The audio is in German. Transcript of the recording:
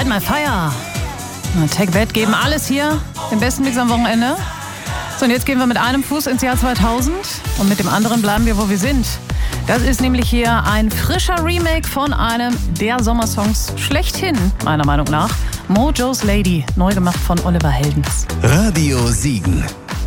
Light My Fire. Tech Bad geben alles hier, den besten Mix am Wochenende. So, und jetzt gehen wir mit einem Fuß ins Jahr 2000 und mit dem anderen bleiben wir, wo wir sind. Das ist nämlich hier ein frischer Remake von einem der Sommersongs schlechthin, meiner Meinung nach. Mojo's Lady, neu gemacht von Oliver Heldens. Radio Siegen.